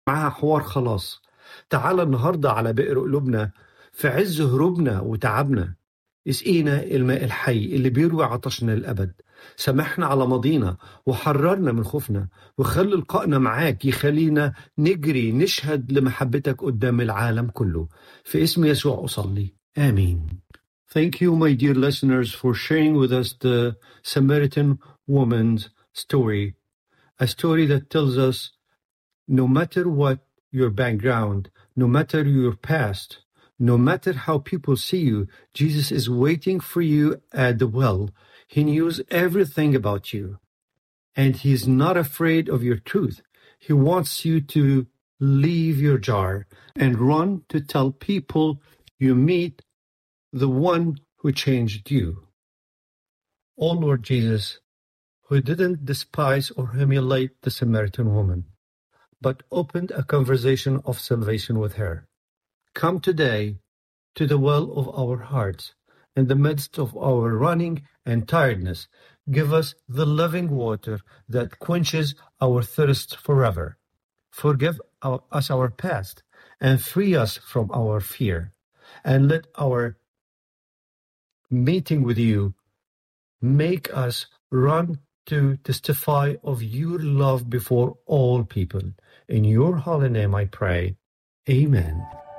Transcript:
معاها حوار خلاص. تعال النهاردة على بئر قلوبنا في عز هروبنا وتعبنا، اسقينا الماء الحي اللي بيروي عطشنا للأبد. سامحنا على ماضينا وحررنا من خوفنا، وخلي لقائنا معاك يخلينا نجري نشهد لمحبتك قدام العالم كله. في اسم يسوع أصلي، آمين. Thank you, my dear listeners, for sharing with us the Samaritan woman's story. A story that tells us no matter what your background, no matter your past, no matter how people see you, Jesus is waiting for you at the well. He knows everything about you, and he's not afraid of your truth. He wants you to leave your jar and run to tell people you meet the one who changed you. Oh Lord Jesus, who didn't despise or humiliate the Samaritan woman, but opened a conversation of salvation with her. Come today to the well of our hearts. In the midst of our running and tiredness, give us the living water that quenches our thirst forever. Forgive us our past and free us from our fear. And let our meeting with you make us run to testify of your love before all people. In your holy name I pray. Amen.